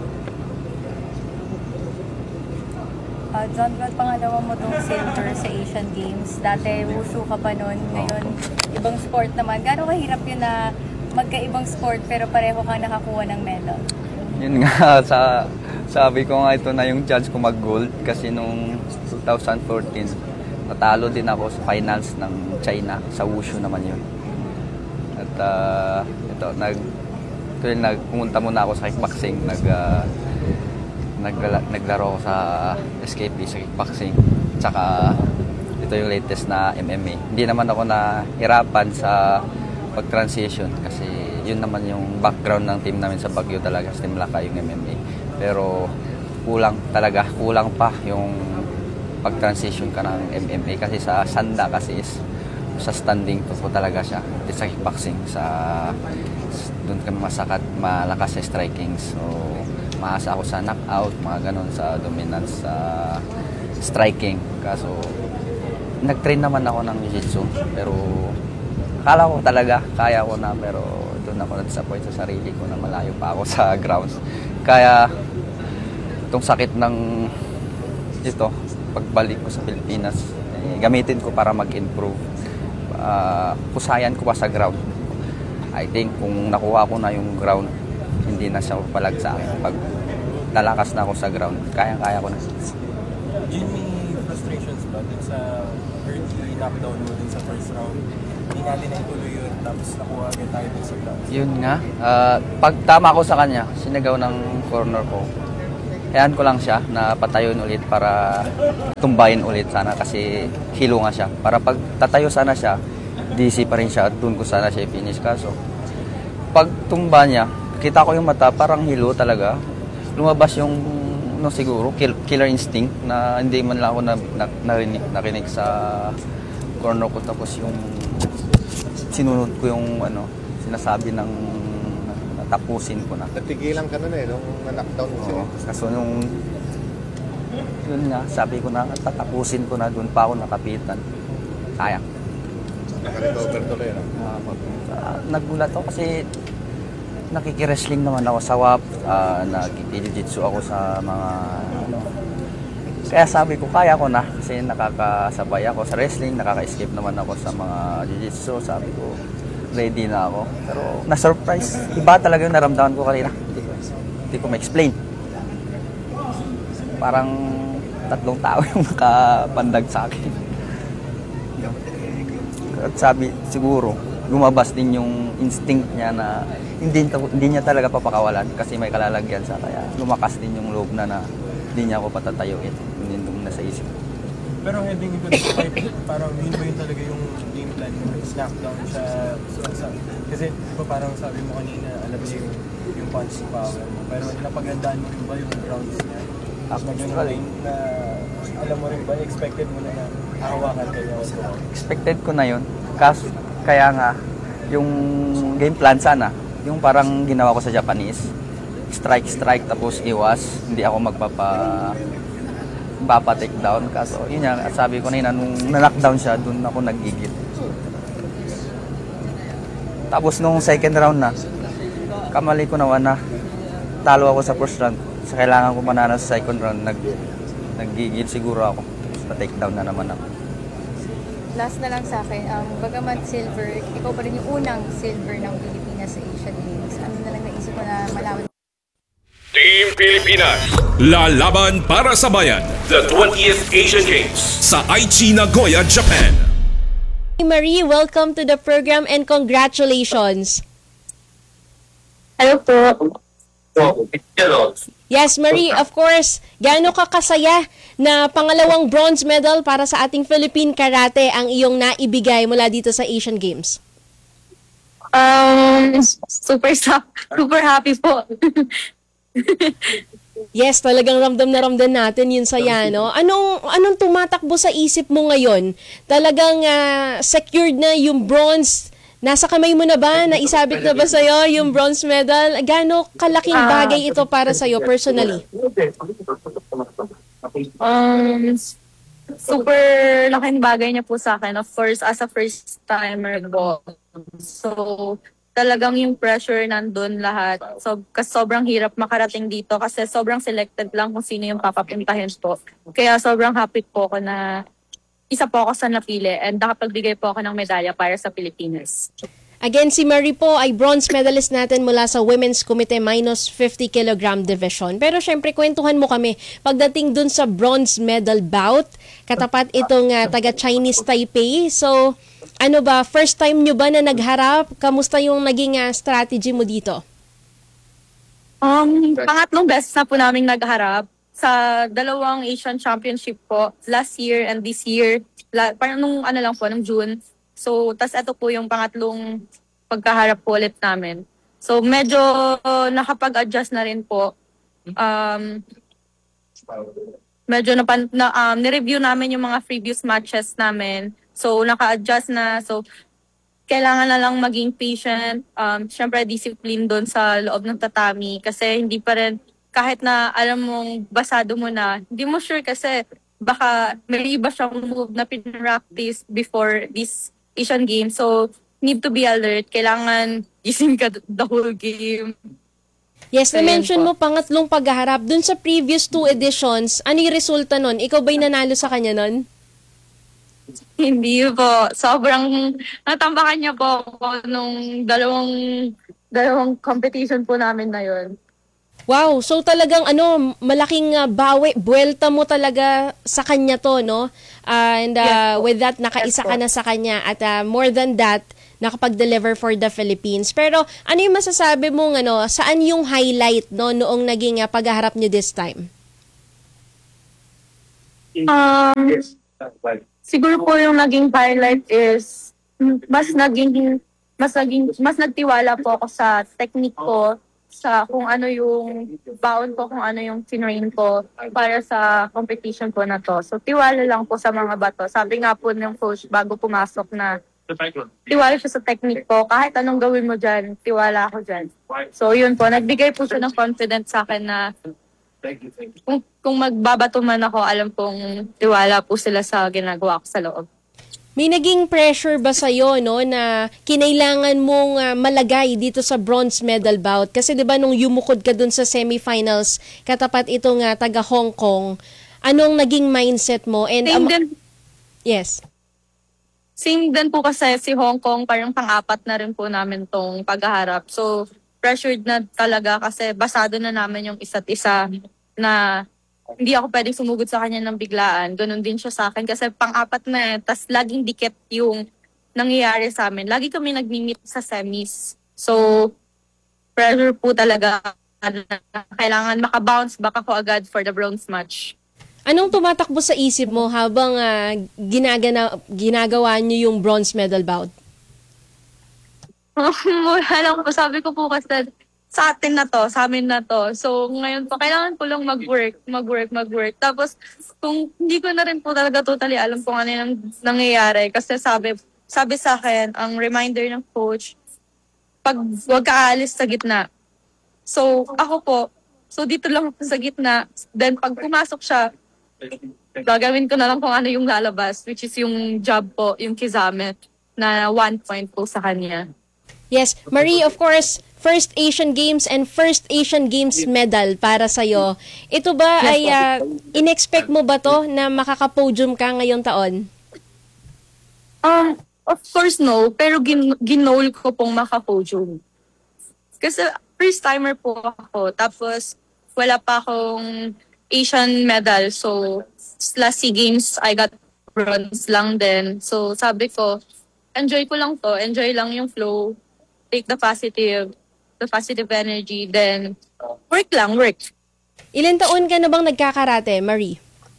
Uh, John, ba't pangalawa mo itong silver sa Asian Games? Dati wushu ka pa nun, ngayon ibang sport naman. Gano'ng kahirap yun na magkaibang sport pero pareho kang nakakuha ng medal? Yun nga, sa, sabi ko nga ito na yung chance ko mag-gold, kasi nung twenty fourteen natalo din ako sa finals ng China, sa wushu naman yun. At uh, ito, nag, ito yun, nag, pumunta muna ako sa kickboxing, nag, uh, Nagla- naglaro ko sa S K P sa kickboxing. Tsaka ito yung latest na M M A. Hindi naman ako nahirapan sa pag-transition kasi yun naman yung background ng team namin sa Baguio talaga, sa Team Laka, yung M M A. Pero kulang talaga, kulang pa yung pag-transition ka ng M M A kasi sa sanda kasi is sa standing to po talaga siya. At sa kickboxing, sa doon kami masakat, malakas sa striking. So maasa ako sa knockout, mga ganun, sa dominance, sa striking. Kaso, nag-train naman ako ng jiu-jitsu, pero akala ko talaga, kaya ko na, pero doon ako na-disappoint sa sarili ko na malayo pa ako sa grounds. Kaya, itong sakit ng ito, pagbalik ko sa Pilipinas, eh, eh, gamitin ko para mag-improve. Uh, kusayan ko pa sa ground. I think kung nakuha ko na yung ground, hindi na siya palag sa akin. Pag lalakas na ako sa ground, kaya-kaya ko na. Jimmy, frustrations ba dun sa early knockdown mo dun sa first round? Hindi natin na ituloy yun, tapos nakuha agad tayo dun sa ground. Yun nga. Uh, pag tama ko sa kanya, sinagaw ng corner ko. Hayaan ko lang siya na patayon ulit para tumbayin ulit sana kasi hilo nga siya. Para pag tatayo sana siya, D C pa rin siya at doon ko sana siya i-finish. Kaso, pag tumba niya, kita ko yung mata, parang hilo talaga. Lumabas yung, no siguro, kill, killer instinct na hindi man lang ako na, na, narinig, narinig sa corner ko. Tapos yung sinunod ko yung ano, sinasabi ng tapusin ko na. Natigilan ka nun eh, nung na-knockdown mo siya. Kaso nung, yun nga, sabi ko na, tatapusin ko na, doon pa ako nakapitan. Sayang. Naka-recover tuloy, no? Uh, uh, nagulat ako kasi nakikirestling naman ako sa W A P, uh, nakikijujitsu ako sa mga, ano, kaya sabi ko, kaya ko na, kasi nakakasabay ako sa wrestling, nakaka-escape naman ako sa mga jiu-jitsu, sabi ko, ready na ako. Pero na-surprise. Iba talaga yung naramdaman ko kanina. Hindi ko, hindi ko ma-explain. Parang tatlong tao yung nakapandag sa akin. At sabi, siguro, lumabas din yung instinct niya na hindi, hindi niya talaga papakawalan kasi may kalalagyan sa kaya lumakas din yung loob na na hindi niya ako patatayuin. Hindi nung nasa isip. Pero heading into the fight, parang yun ba yun talaga yung game plan mo? Snap down siya. Kasi di ba parang sabi mo kanina, alam niya yung, yung punch power mo. Pero napagandaan mo rin ba yung rounds niya? Actually, na, alam mo rin ba, expected mo na na hawakan kayo? Expected ko na yun. Kaso, kaya nga, yung game plan sana, yung parang ginawa ko sa Japanese, strike, strike, tapos iwas, hindi ako magpapa papa-take down. Kaso, yun yan, at sabi ko na yun, nung na-knockdown siya, dun ako nag-gigil. Tapos nung second round na, kamali ko naman na, talo ako sa first round. Sa kailangan ko manalo sa second round, nag, nag-gigil siguro ako. Tapos na-take down na naman ako. Last na lang sa akin, um, bagamat silver, ikaw pa rin yung unang silver ng Pilipinas sa Asian Games. Ano na lang naisip ko na malaman. Team Pilipinas, lalaban para sa bayan. The twentieth Asian Games sa Aichi, Nagoya, Japan. Marie, welcome to the program and congratulations. Hello po. Yes, Marie, of course, gaano ka kasaya na pangalawang bronze medal para sa ating Philippine Karate ang iyong naibigay mula dito sa Asian Games? Um, super, super happy po. Yes, talagang ramdam na ramdam natin yun saya, no? Anong, anong tumatakbo sa isip mo ngayon? Talagang uh, secured na yung bronze. Nasa kamay mo na ba? Naisabit na ba sa'yo yung bronze medal? Gaano kalaking bagay ito para sa'yo personally? Um, super laking bagay niya po sa akin. Of course, as a first timer po. So, talagang yung pressure nandun lahat. So, kasi sobrang hirap makarating dito kasi sobrang selected lang kung sino yung papapuntahin po. Kaya sobrang happy po ako na isa po ako sa napili and nakapagbigay po ako ng medalya para sa Pilipinas. Again, si Marie po ay bronze medalist natin mula sa Women's Committee minus fifty kilogram division. Pero syempre, kwentuhan mo kami pagdating dun sa bronze medal bout. Katapat itong uh, taga-Chinese Taipei. So, ano ba, first time nyo ba na nagharap? Kamusta yung naging uh, strategy mo dito? Um, pangatlong beses na po namin nagharap sa dalawang Asian Championship po, last year and this year, la, parang nung ano lang po, nung June. So, tas ito po yung pangatlong pagkaharap po ulit namin. So, medyo uh, nakapag-adjust na rin po. Um, medyo na, na um, nireview namin yung mga previous matches namin. So, naka-adjust na. So, kailangan na lang maging patient. Um, Siyempre, discipline doon sa loob ng tatami kasi hindi pa rin kahit na alam mong basado mo na, hindi mo sure kasi baka may iba siyang move na pinractice before this Asian Games. So, need to be alert. Kailangan gising ka the whole game. Yes, so, na-mention mo pangatlong paghaharap. Dun sa previous two editions, ano yung resulta nun? Ikaw ba'y nanalo sa kanya nun? Hindi po. Sobrang natambakan niya po ako nung dalawang dalawang competition po namin na yun. Wow, so talagang ano, malaking uh, bawi, buwelta mo talaga sa kanya to, no? Uh, and uh, Yes, with that, nakaisa Yes, ka na sa kanya. At uh, more than that, nakapag-deliver for the Philippines. Pero ano yung masasabi mong, ano, saan yung highlight, no, noong naging uh, paghaharap niyo this time? Um, siguro po yung naging highlight is mas naging mas naging mas nagtiwala po ako sa technique ko, sa kung ano yung baon ko, kung ano yung tinrain ko para sa competition po na to. So tiwala lang po sa mga bato. Sabi nga po ng coach bago pumasok na tiwala siya sa technique ko. Kahit anong gawin mo dyan, tiwala ako dyan. So yun po, nagbigay po siya ng confidence sa akin na kung, kung magbabato man ako, alam kong tiwala po sila sa ginagawa ko sa loob. May naging pressure ba sa'yo, no, na kinailangan mong uh, malagay dito sa bronze medal bout? Kasi 'di ba nung yumukod ka dun sa semifinals, katapat itong uh, taga Hong Kong, anong naging mindset mo? And Same um, din, yes. same din po kasi si Hong Kong, parang pang-apat na rin po namin tong paghaharap. So, pressured na talaga kasi basado na namin yung isa't isa na hindi ako pwedeng sumugod sa kanya ng biglaan. Ganun din siya sa akin kasi pang-apat na eh. Tas laging dikit yung nangyayari sa amin. Lagi kami nag-meet sa semis. So, pressure po talaga. Kailangan makabounce back ako agad for the bronze match. Anong tumatakbo sa isip mo habang uh, ginagana, ginagawa niyo yung bronze medal bout? Wala lang po. Sabi ko po kasi sa atin na to, sa amin na to. So, ngayon po, kailangan ko lang mag-work, mag-work, mag-work. Tapos, kung hindi ko na rin po talaga totally alam kung ano yung nangyayari. Kasi sabi, sabi sa akin, ang reminder ng coach, pag huwag ka aalis sa gitna. So, ako po, so dito lang ako sa gitna. Then, pag pumasok siya, gagawin ko na lang kung ano yung lalabas, which is yung job po, yung kizame, na one point po sa kanya. Yes, Marie, of course, first Asian Games and first Asian Games medal para sa'yo. Ito ba Yes, ay, uh, in-expect mo ba to na makaka-podium ka ngayong taon? Um, of course no, pero gin ginol ko pong maka-podium. Kasi first timer po ako, tapos wala pa akong Asian medal. So, last SEA Games, I got bronze lang din. So, sabi ko, enjoy ko lang to, enjoy lang yung flow, take the positive, the positive energy, then work lang, work. Ilan taon ka na bang nagkakarate, Marie?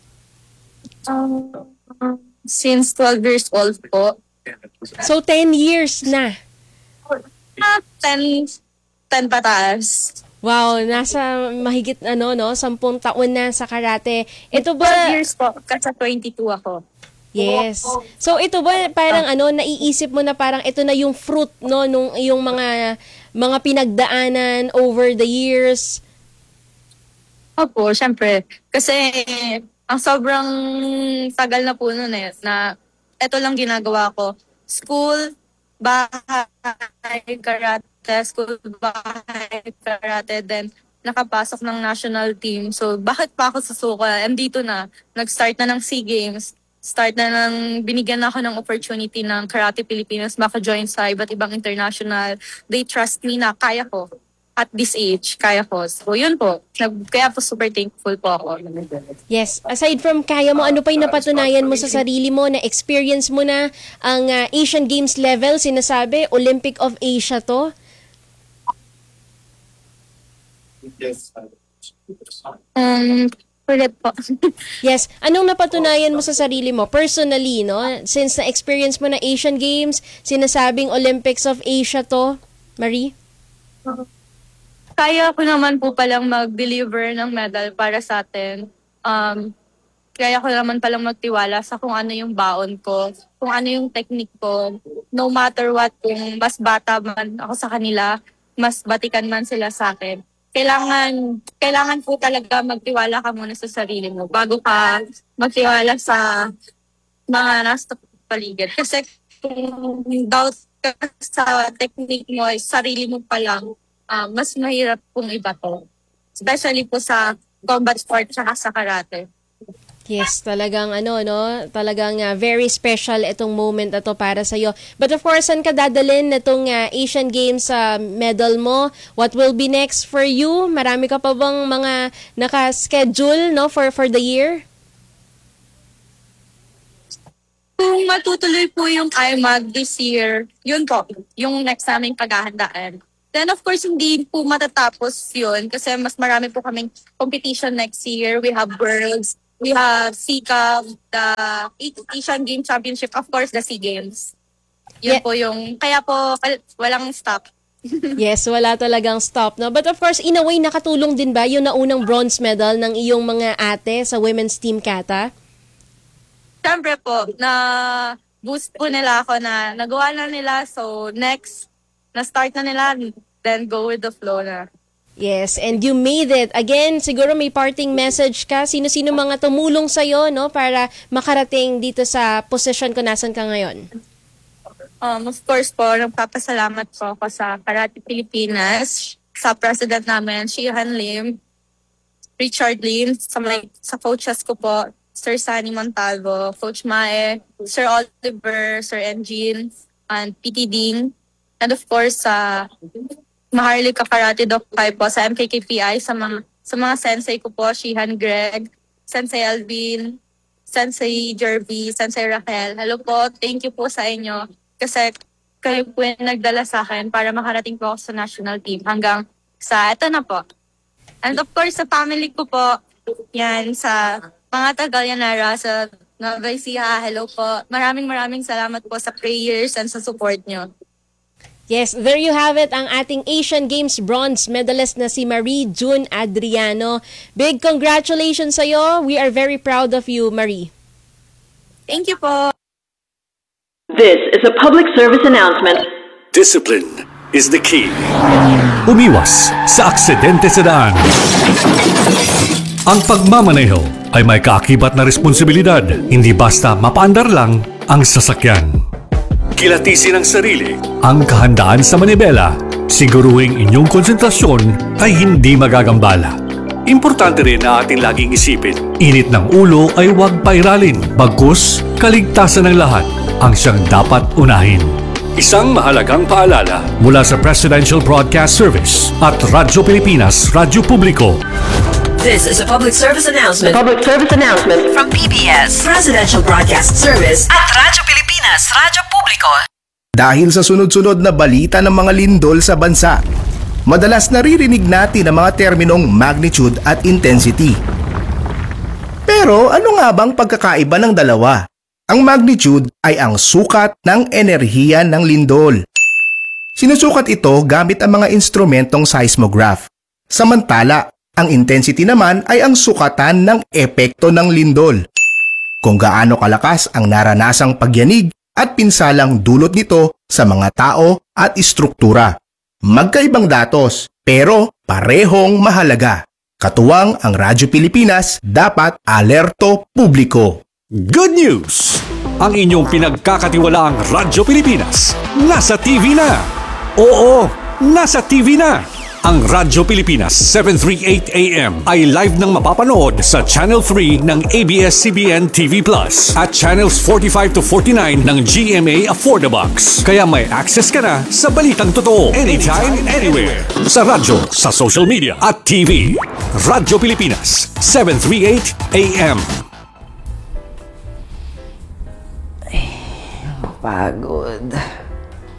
Um, since twelve years old po. So, ten years na. Ah, ten, ten pataas. Wow, nasa mahigit ano, no? Sampung taon na sa karate. Ito ba... twelve years po, kasi twenty-two ako. Yes. So ito ba parang ano naiisip mo na parang ito na yung fruit no nung yung mga mga pinagdaanan over the years? Opo, syempre. Kasi ang sobrang tagal na po nun eh na ito lang ginagawa ko. School, bahay, karate, school, bahay, karate, then nakapasok ng national team. So bakit pa ako susuka? And dito na, nag-start na ng SEA Games. Start na nang binigyan na ako ng opportunity ng Karate Pilipinas maka-join sa iba't ibang international. They trust me na kaya ko. At this age, kaya ko. So, yun po. Kaya po super thankful po ako. Yes. Aside from kaya mo, ano pa yung napatunayan mo sa sarili mo, na experience mo na ang uh, Asian Games level, sinasabi, Olympic of Asia to? Um, ulit po. Yes. Anong napatunayan mo sa sarili mo personally, no? Since na-experience mo na Asian Games, sinasabing Olympics of Asia to, Marie? Kaya ko naman po palang mag-deliver ng medal para sa atin. Um, kaya ko naman palang magtiwala sa kung ano yung baon ko, kung ano yung technique ko. No matter what, kung mas bata man ako sa kanila, mas batikan man sila sa akin. Kailangan, kailangan po talaga magtiwala ka muna sa sarili mo bago ka magtiwala sa mga nasa paligid. Kasi kung doubt ka sa technique mo, sarili mo pa lang, uh, mas mahirap pong iba to. Especially po sa combat sport at sa karate. Yes, talagang ano, no? Talagang uh, very special itong moment na to para sa'yo. But of course, saan ka dadalhin itong uh, Asian Games uh, medal mo? What will be next for you? Marami ka pa bang mga naka-schedule, no, for, for the year? Kung matutuloy po yung I M A G this year, yun po, yung next naming paghahandaan. Then of course, hindi po matatapos yun kasi mas marami po kaming competition next year. We have Worlds, we have S I C A F, the Asian Game Championship, of course, the SEA Games. Yun Yeah. po yung, kaya po wal- walang stop. Yes, wala talagang stop, no? But of course, in a way, nakatulong din ba yung naunang bronze medal ng iyong mga ate sa women's team kata? Siyempre po, na boost po nila ako na nagawa na nila. So next, na-start na nila, then go with the flow na. Yes, and you made it. Again, siguro may parting message ka. Sino-sino mga tumulong sa'yo, no? Para makarating dito sa position kung nasan ka ngayon? Um, of course po, nagpapasalamat po ako sa Karate Pilipinas, sa president namin, Shihan Lim, Richard Lim, sa, my, sa coaches ko po, Sir Sunny Montalvo, Coach Mae, Sir Oliver, Sir Engine, and P T Ding. And of course, sa Maharlika Karate Doc five po, sa M K K P I, sa mga, sa mga sensei ko po, Shihan Greg, Sensei Alvin, Sensei Jervy, Sensei Raquel. Hello po, thank you po sa inyo. Kasi kayo po yung nagdala sa akin para makarating po ako sa national team hanggang sa eto na po. And of course, sa family ko po, yan, sa mga taga-Yanara, sa Nueva Ecija, hello po. Maraming maraming salamat po sa prayers and sa support nyo. Yes, there you have it, ang ating Asian Games bronze medalist na si Marie June Adriano. Big congratulations sa'yo. We are very proud of you, Marie. Thank you po. This is a public service announcement. Discipline is the key. Umiwas sa aksidente sa daan. Ang pagmamaneho ay may kaakibat na responsibilidad. Hindi basta mapaandar lang ang sasakyan. Kilatisin ang sarili, ang kahandaan sa manibela. Siguruhing inyong konsentrasyon ay hindi magagambala. Importante rin na ating laging isipin, init ng ulo ay huwag pairalin. Bagkus, kaligtasan ng lahat ang siyang dapat unahin. Isang mahalagang paalala mula sa Presidential Broadcast Service at Radyo Pilipinas, Radyo Publiko. This is a public service announcement. Public service announcement from P B S, Presidential Broadcast Service at Radyo Pilipinas, Radyo Publiko. Dahil sa sunod-sunod na balita ng mga lindol sa bansa, madalas naririnig natin ang mga terminong magnitude at intensity. Pero ano nga bang pagkakaiba ng dalawa? Ang magnitude ay ang sukat ng enerhiya ng lindol. Sinusukat ito gamit ang mga instrumentong seismograph. Samantala, ang intensity naman ay ang sukatan ng epekto ng lindol. Kung gaano kalakas ang naranasang pagyanig at pinsalang dulot nito sa mga tao at istruktura. Magkaibang datos, pero parehong mahalaga. Katuwang ang Radyo Pilipinas, dapat alerto publiko. Good news! Ang inyong pinagkakatiwalaang Radyo Pilipinas nasa T V na. Oo, nasa T V na. Ang Radyo Pilipinas seven thirty-eight A M ay live nang mapapanood sa Channel three ng A B S C B N T V Plus at Channels forty-five to forty-nine ng G M A Affordabox. Kaya may access ka na sa balitang totoo anytime, anywhere. Sa radyo, sa social media at T V. Radyo Pilipinas seven thirty-eight A M. Pagod.